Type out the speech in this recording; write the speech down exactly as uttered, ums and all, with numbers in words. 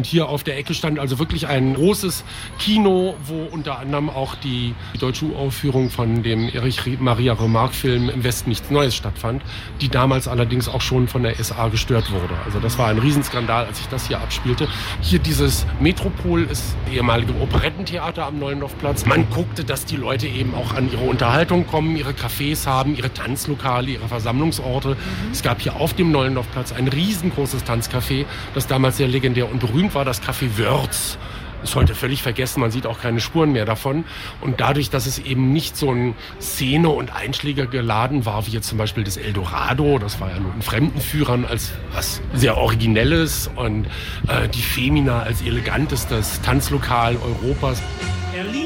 Und hier auf der Ecke stand also wirklich ein großes Kino, wo unter anderem auch die deutsche Uraufführung von dem Erich Maria Remarque-Film Im Westen nichts Neues stattfand, die damals allerdings auch schon von der S A gestört wurde. Also das war ein Riesenskandal, als sich das hier abspielte. Hier dieses Metropol ist ehemalige Operettentheater am Neulendorfplatz. Man guckte, dass die Leute eben auch an ihre Unterhaltung kommen, ihre Cafés haben, ihre Tanzlokale, ihre Versammlungsorte. Mhm. Es gab hier auf dem Neulendorfplatz ein riesengroßes Tanzcafé, das damals sehr legendär und berühmt war, das Café Wörz. Ist heute völlig vergessen, man sieht auch keine Spuren mehr davon. Und dadurch, dass es eben nicht so ein Szene- und Einschläger geladen war, wie jetzt zum Beispiel das Eldorado, das war ja nur in Fremdenführern als was sehr Originelles und äh, die Femina als elegantestes Tanzlokal Europas.